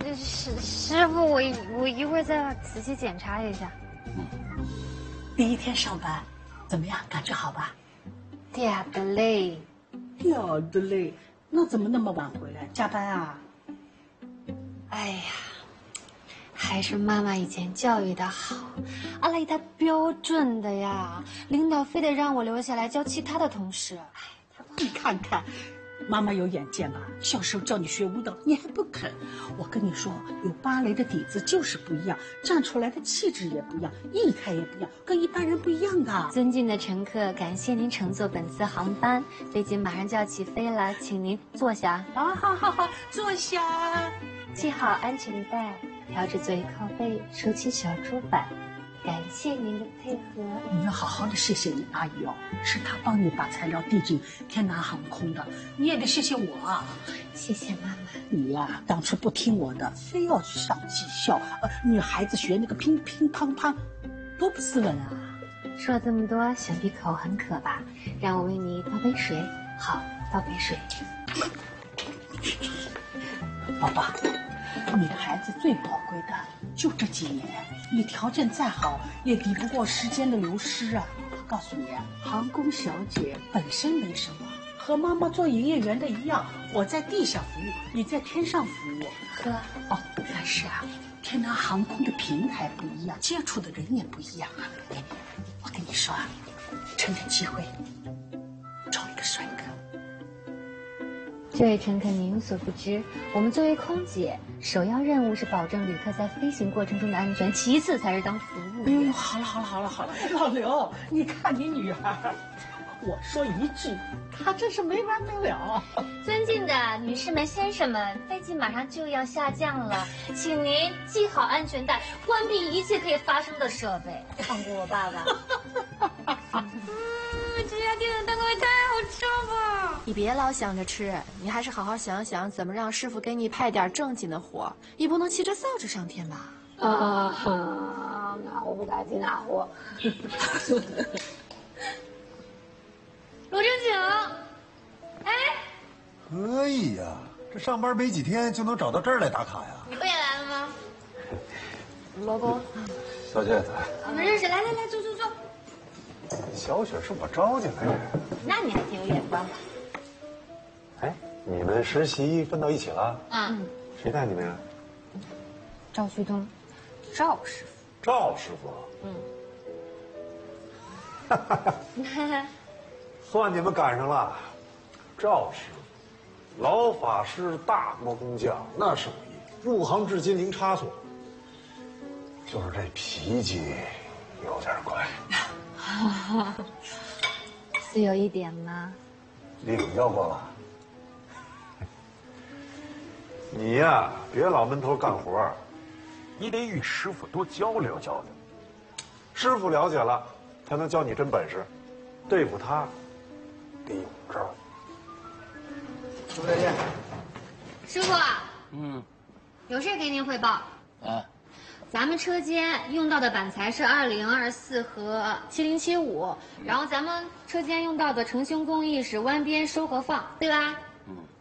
师傅，我一会儿再仔细检查一下。 第一天上班怎么样？感觉好吧？ 嗲的嘞， 嗲的嘞，那怎么那么晚回来？加班啊？ 哎呀，还是妈妈以前教育的好，阿拉她标准的呀，领导非得让我留下来教其他的同事。 你看看，妈妈有眼见吧？小时候叫你学舞蹈，你还不肯。我跟你说，有芭蕾的底子就是不一样，站出来的气质也不一样，仪态也不一样，跟一般人不一样的。 尊敬的乘客，感谢您乘坐本次航班，飞机马上就要起飞了，请您坐下。 好，坐下。 系好安全带，调至座椅靠背，收起小桌板。感谢您的配合。 你要好好的谢谢你阿姨哦，是她帮你把材料递进天南航空的，你也得谢谢我啊。 谢谢妈妈。 你呀，当初不听我的，非要去上技校，女孩子学那个乒乒乓乓，多不斯文啊！ 说了这么多，想必口很渴吧？让我为你倒杯水。好，倒杯水。 宝宝，女孩子最宝贵的就这几年，你条件再好，也抵不过时间的流失啊！告诉你啊，航空小姐本身没什么，和妈妈做营业员的一样，我在地下服务，你在天上服务。 呵， 哦，可是啊，天南航空的平台不一样，接触的人也不一样啊。我跟你说啊，趁着机会找一个帅哥。 这位乘客，您有所不知，我们作为空姐，首要任务是保证旅客在飞行过程中的安全，其次才是当服务员。 好了，老刘，你看你女儿，我说一句，她真是没完没了。 尊敬的女士们、先生们，飞机马上就要下降了，请您系好安全带，关闭一切可以发生的设备，放过我爸爸。这家店的蛋糕也太好吃了吧！ 你别老想着吃，你还是好好想想怎么让师傅给你派点正经的活，你不能骑着扫帚上天吧？ 那我不打听那我。罗正景，哎， 可以呀，这上班没几天就能找到这儿来打卡呀？ 你不也来了吗？老公， 小姐， 我们认识，来，坐。 小雪是我招进来的， 那你还挺有眼光的。 哎，你们实习分到一起了？ 嗯， 谁带你们呀？ 赵旭东，赵师傅。 赵师傅。算你们赶上了。赵师傅，老法师，大国工匠，那是无疑。入行至今零差错，就是这脾气有点怪。 是有一点吗？ 领教过了。你呀，别老闷头干活，你得与师傅多交流交流。师傅了解了，才能教你真本事。对付他，得有招。 师傅再见。 师傅，有事给您汇报。咱们车间用到的板材是2024和7075，然后咱们车间用到的承胸工艺是弯边收和放，对吧？